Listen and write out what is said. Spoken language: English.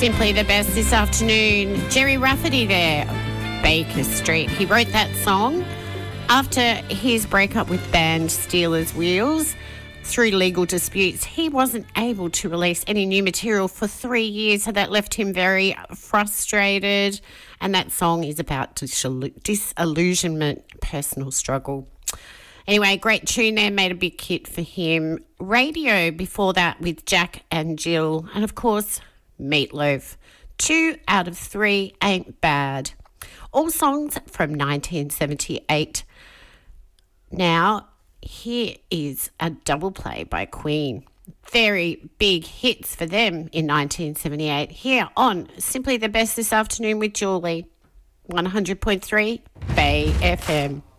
Simply the best this afternoon. Jerry Rafferty there, Baker Street. He wrote that song after his breakup with band Steelers Wheels. Through legal disputes, he wasn't able to release any new material for 3 years, so that left him very frustrated. And that song is about disillusionment, personal struggle. Anyway, great tune there, made a big hit for him. Radio before that with Jack and Jill, and of course, Meatloaf. 2 out of 3 ain't bad. All songs from 1978. Now, here is a double play by Queen. Very big hits for them in 1978. Here on Simply the Best this afternoon with Julie. 100.3 Bay FM.